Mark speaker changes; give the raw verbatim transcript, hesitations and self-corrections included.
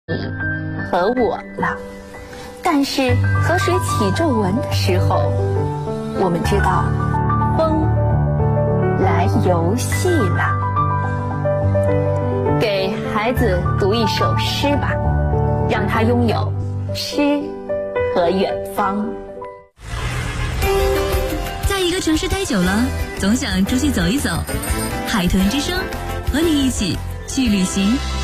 Speaker 1: 和我了。但是河水起皱纹的时候，我们知道风来游戏了。给孩子读一首诗吧，让他拥有诗和远方。
Speaker 2: 在一个城市待久了，总想出去走一走。海豚之声和你一起去旅行。